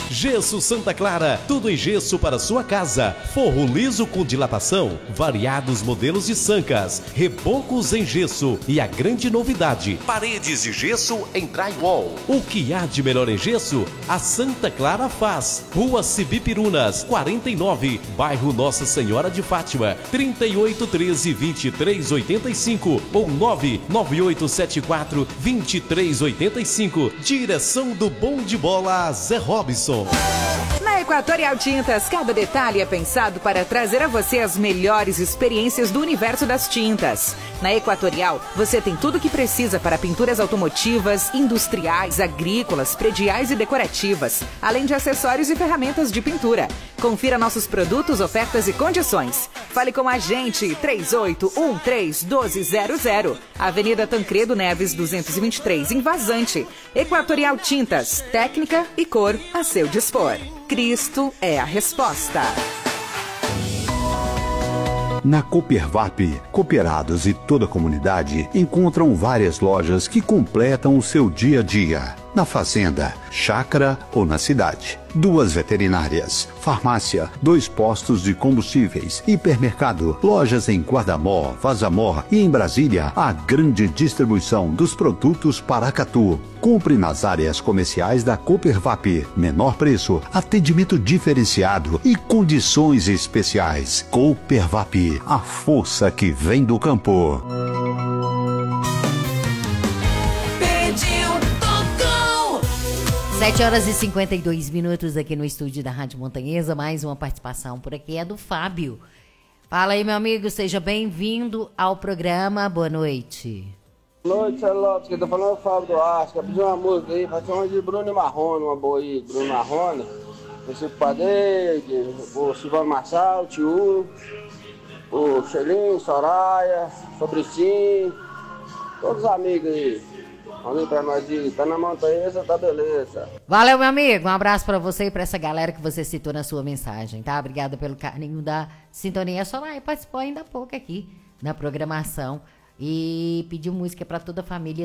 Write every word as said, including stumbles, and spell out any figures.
Gesso Santa Clara, tudo em gesso para sua casa. Forro liso com dilatação, variados modelos de sancas, rebocos em gesso e a grande novidade, paredes de gesso em drywall. O que há de melhor em gesso, a Santa Clara faz. Rua Cibipirunas, quarenta e nove, bairro Nossa Senhora de Fátima, trinta e oito, treze, vinte e três, oitenta e cinco ou nove nove oito sete quatro, vinte e três, oitenta e cinco. Direção do Bom de Bola, Zé Robson. Na Equatorial Tintas, cada detalhe é pensado para trazer a você as melhores experiências do universo das tintas. Na Equatorial, você tem tudo o que precisa para pinturas automotivas, industriais, agrícolas, prediais e decorativas, além de acessórios e ferramentas de pintura. Confira nossos produtos, ofertas e condições. Fale com a gente, três oito um três, um dois zero zero. Avenida Tancredo Neves, duzentos e vinte e três, em Vazante. Equatorial Tintas, técnica e cor a seu dispor. Cristo é a resposta. Na Coopervap, cooperados e toda a comunidade encontram várias lojas que completam o seu dia a dia. Na fazenda, chácara ou na cidade. Duas veterinárias, farmácia, dois postos de combustíveis, hipermercado, lojas em Guardamó, Vazamor e em Brasília, a grande distribuição dos produtos Paracatu. Compre nas áreas comerciais da Coopervap. Menor preço, atendimento diferenciado e condições especiais. Coopervap, a força que vem do campo. sete horas e cinquenta e dois minutos aqui no estúdio da Rádio Montanhesa. Mais uma participação por aqui é do Fábio. Fala aí, meu amigo, seja bem-vindo ao programa. Boa noite. Boa noite, Célio Lopes, que tá falando o Fábio do Asca. Quer pedir uma música aí, pode ser uma de Bruno Marrone, uma boa aí, Bruno Marrone. O Chico Padeiro, o Silvano Marçal, o Tio, o Xelinho, Soraya, Fabricinho, todos os amigos aí. Manda aí pra nós de tá na montanha, tá beleza. Valeu, meu amigo. Um abraço pra você e pra essa galera que você citou na sua mensagem, tá? Obrigada pelo carinho da sintonia. Só lá, participou ainda há pouco aqui na programação e pediu música pra toda a família